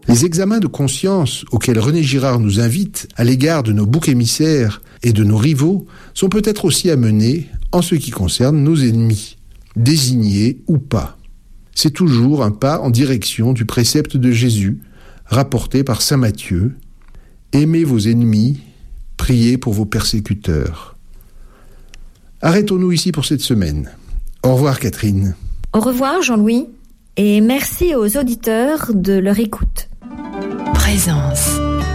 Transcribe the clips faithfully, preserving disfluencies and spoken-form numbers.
Les examens de conscience auxquels René Girard nous invite à l'égard de nos boucs émissaires et de nos rivaux sont peut-être aussi à mener en ce qui concerne nos ennemis, désignés ou pas. C'est toujours un pas en direction du précepte de Jésus, rapporté par saint Matthieu. Aimez vos ennemis, priez pour vos persécuteurs. Arrêtons-nous ici pour cette semaine. Au revoir Catherine. Au revoir Jean-Louis et merci aux auditeurs de leur écoute. Présence.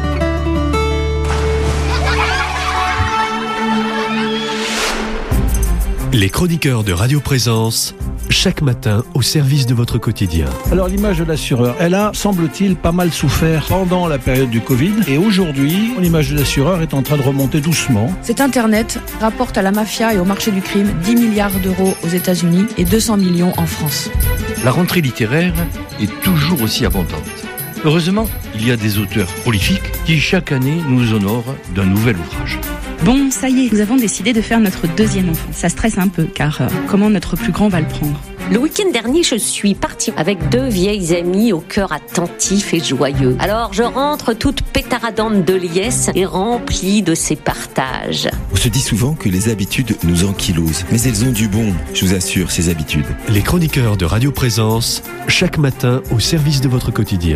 Les chroniqueurs de Radio Présence, chaque matin au service de votre quotidien. Alors l'image de l'assureur, elle a, semble-t-il, pas mal souffert pendant la période du Covid. Et aujourd'hui, l'image de l'assureur est en train de remonter doucement. Cet Internet rapporte à la mafia et au marché du crime dix milliards d'euros aux États-Unis et deux cents millions en France. La rentrée littéraire est toujours aussi abondante. Heureusement, il y a des auteurs prolifiques qui chaque année nous honorent d'un nouvel ouvrage. Bon, ça y est, nous avons décidé de faire notre deuxième enfant. Ça stresse un peu, car euh, comment notre plus grand va le prendre ? Le week-end dernier, je suis partie avec deux vieilles amies au cœur attentif et joyeux. Alors je rentre toute pétaradante de liesse et remplie de ces partages. On se dit souvent que les habitudes nous ankylosent, mais elles ont du bon, je vous assure, ces habitudes. Les chroniqueurs de Radio Présence, chaque matin au service de votre quotidien.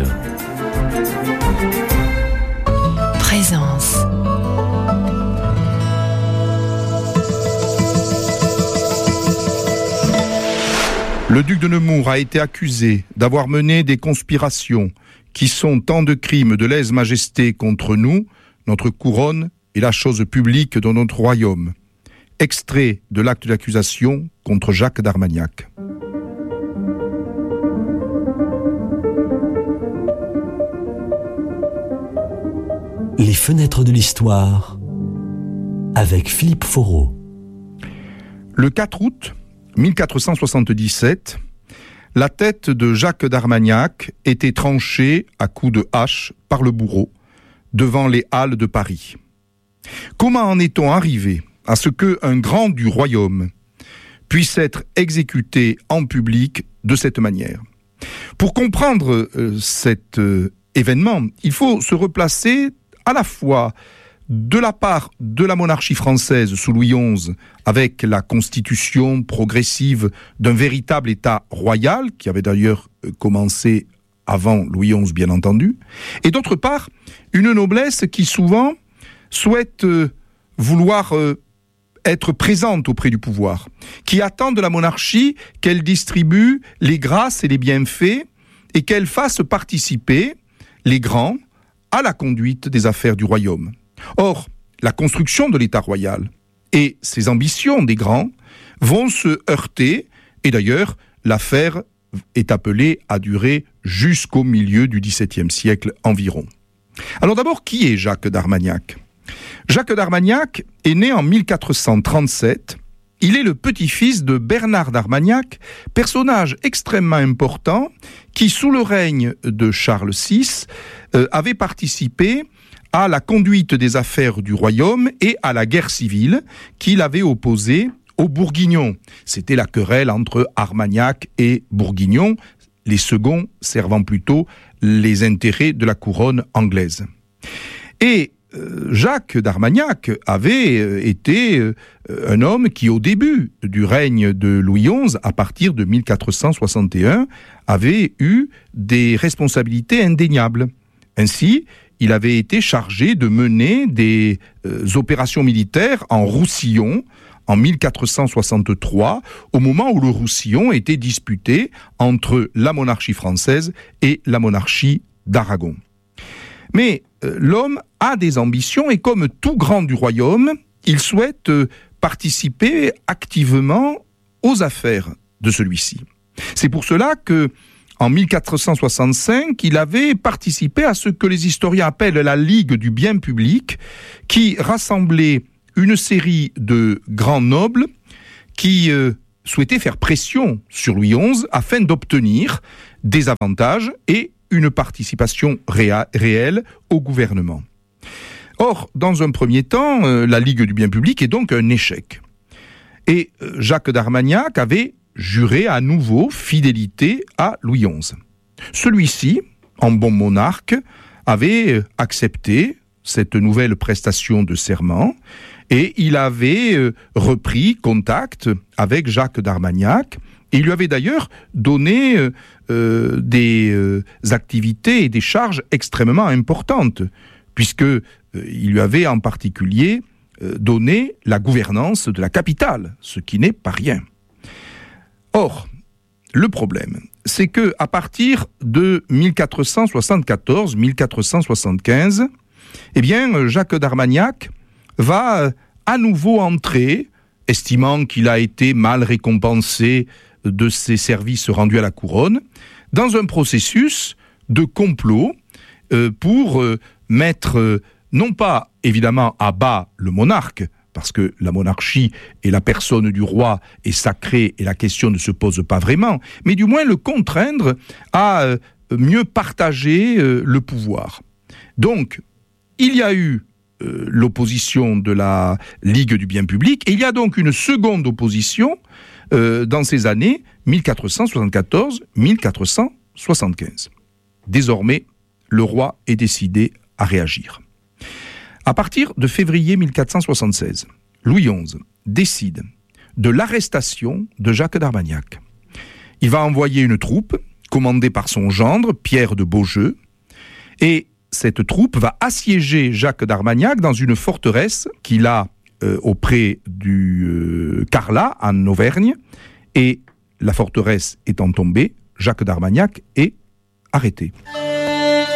Présence. Le duc de Nemours a été accusé d'avoir mené des conspirations qui sont tant de crimes de lèse-majesté contre nous, notre couronne et la chose publique de notre royaume. Extrait de l'acte d'accusation contre Jacques d'Armagnac. Les fenêtres de l'histoire avec Philippe Foreau. Le quatre août mille quatre cent soixante-dix-sept, la tête de Jacques d'Armagnac était tranchée à coups de hache par le bourreau devant les halles de Paris. Comment en est-on arrivé à ce qu'un grand du royaume puisse être exécuté en public de cette manière ? Pour comprendre euh, cet euh, événement, il faut se replacer à la fois de la part de la monarchie française sous Louis onze, avec la constitution progressive d'un véritable État royal, qui avait d'ailleurs commencé avant Louis onze, bien entendu, et d'autre part, une noblesse qui souvent souhaite euh, vouloir euh, être présente auprès du pouvoir, qui attend de la monarchie qu'elle distribue les grâces et les bienfaits, et qu'elle fasse participer les grands à la conduite des affaires du royaume. Or, la construction de l'État royal et ses ambitions des grands vont se heurter, et d'ailleurs, l'affaire est appelée à durer jusqu'au milieu du dix-septième siècle environ. Alors d'abord, qui est Jacques d'Armagnac ? Jacques d'Armagnac est né en mille quatre cent trente-sept. Il est le petit-fils de Bernard d'Armagnac, personnage extrêmement important qui, sous le règne de Charles six, euh, avait participé à la conduite des affaires du royaume et à la guerre civile qu'il avait opposée aux Bourguignons. C'était la querelle entre Armagnac et Bourguignon, les seconds servant plutôt les intérêts de la couronne anglaise. Et euh, Jacques d'Armagnac avait euh, été euh, un homme qui, au début du règne de Louis onze, à partir de mille quatre cent soixante et un, avait eu des responsabilités indéniables. Ainsi, il avait été chargé de mener des euh, opérations militaires en Roussillon en mille quatre cent soixante-trois, au moment où le Roussillon était disputé entre la monarchie française et la monarchie d'Aragon. Mais euh, l'homme a des ambitions et comme tout grand du royaume, il souhaite euh, participer activement aux affaires de celui-ci. C'est pour cela que en mille quatre cent soixante-cinq, il avait participé à ce que les historiens appellent la Ligue du bien public, qui rassemblait une série de grands nobles qui euh, souhaitaient faire pression sur Louis onze afin d'obtenir des avantages et une participation réa- réelle au gouvernement. Or, dans un premier temps, euh, la Ligue du bien public est donc un échec. Et euh, Jacques d'Armagnac avait juré à nouveau fidélité à Louis onze. Celui-ci en bon monarque, avait accepté cette nouvelle prestation de serment et il avait repris contact avec Jacques d'Armagnac. Et il lui avait d'ailleurs donné euh, des euh, activités et des charges extrêmement importantes, puisque euh, il lui avait en particulier euh, donné la gouvernance de la capitale, ce qui n'est pas rien. Or, le problème, c'est que à partir de mille quatre cent soixante-quatorze mille quatre cent soixante-quinze, eh bien, Jacques d'Armagnac va euh, à nouveau entrer, estimant qu'il a été mal récompensé de ses services rendus à la couronne, dans un processus de complot euh, pour euh, mettre, euh, non pas évidemment à bas le monarque, parce que la monarchie et la personne du roi est sacrée et la question ne se pose pas vraiment, mais du moins le contraindre à euh, mieux partager euh, le pouvoir. Donc, il y a eu euh, l'opposition de la Ligue du bien public, et il y a donc une seconde opposition Euh, dans ces années mille quatre cent soixante-quatorze mille quatre cent soixante-quinze. Désormais, le roi est décidé à réagir. À partir de février mille quatre cent soixante-seize, Louis onze décide de l'arrestation de Jacques d'Armagnac. Il va envoyer une troupe, commandée par son gendre, Pierre de Beaujeu, et cette troupe va assiéger Jacques d'Armagnac dans une forteresse qu'il a Euh, auprès du euh, Carlat, en Auvergne, et la forteresse étant tombée, Jacques d'Armagnac est arrêté.